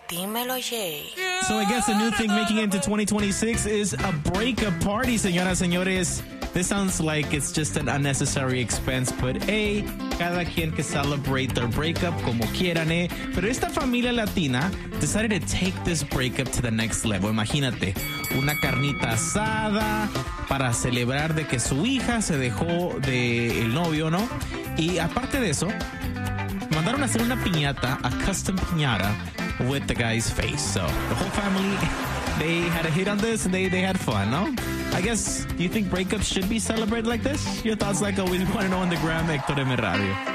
Dímelo, Jay. So I guess a new thing making it into 2026 is a breakup party, señoras, señores. This sounds like it's just an unnecessary expense, but hey, cada quien que celebrate their breakup como quieran, eh. Pero esta familia latina decided to take this breakup to the next level. Imagínate, una carnita asada para celebrar de que su hija se dejó del novio, ¿no? Y aparte de eso, mandaron a hacer una piñata, a custom piñata, with the guy's face. So the whole family, they had a hit on this and they had fun, no? I guess, do you think breakups should be celebrated like this? Your thoughts, like always, we want to know on the gram, Héctor M. Radio.